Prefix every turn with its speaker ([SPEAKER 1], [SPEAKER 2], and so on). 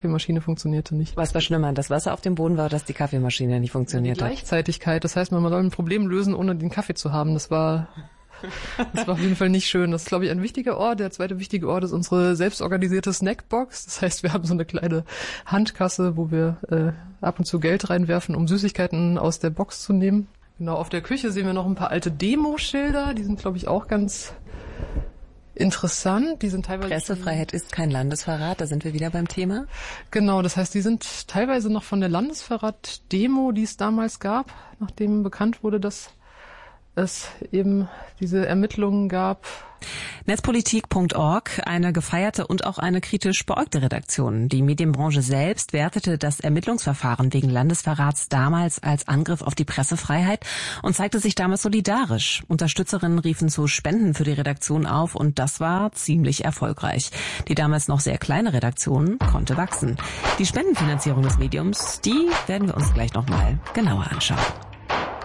[SPEAKER 1] Die Maschine funktionierte nicht.
[SPEAKER 2] Was war schlimmer, das Wasser auf dem Boden war, dass die Kaffeemaschine nicht funktionierte?
[SPEAKER 1] Die Gleichzeitigkeit, das heißt, man soll ein Problem lösen, ohne den Kaffee zu haben. Das war auf jeden Fall nicht schön. Das ist, glaube ich, ein wichtiger Ort. Der zweite wichtige Ort ist unsere selbstorganisierte Snackbox. Das heißt, wir haben so eine kleine Handkasse, wo wir ab und zu Geld reinwerfen, um Süßigkeiten aus der Box zu nehmen. Genau, auf der Küche sehen wir noch ein paar alte Demoschilder. Die sind, glaube ich, auch ganz interessant. Die sind teilweise
[SPEAKER 2] Pressefreiheit ist kein Landesverrat, da sind wir wieder beim Thema.
[SPEAKER 1] Genau, das heißt, die sind teilweise noch von der Landesverrat-Demo, die es damals gab, nachdem bekannt wurde, dass es eben diese Ermittlungen gab.
[SPEAKER 2] Netzpolitik.org, eine gefeierte und auch eine kritisch beäugte Redaktion. Die Medienbranche selbst wertete das Ermittlungsverfahren wegen Landesverrats damals als Angriff auf die Pressefreiheit und zeigte sich damals solidarisch. Unterstützerinnen riefen zu Spenden für die Redaktion auf und das war ziemlich erfolgreich. Die damals noch sehr kleine Redaktion konnte wachsen. Die Spendenfinanzierung des Mediums, die werden wir uns gleich nochmal genauer anschauen.